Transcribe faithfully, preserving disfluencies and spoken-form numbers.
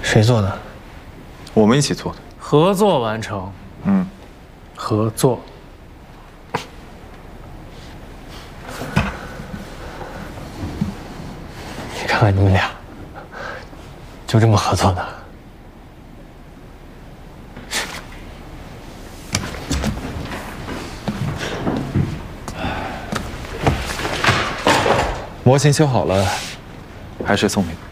谁做的？ 我们一起做的。 合作完成。 嗯， 合作。你看看你们俩，就这么合作的。 模型修好了，还是送你。